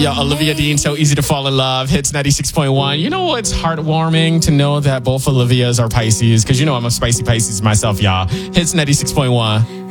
Yeah, Olivia Dean, So Easy to Fall in Love, hits 96.1. You know, it's heartwarming to know that both Olivias are Pisces, because you know I'm a spicy Pisces myself, y'all. Hits 96.1.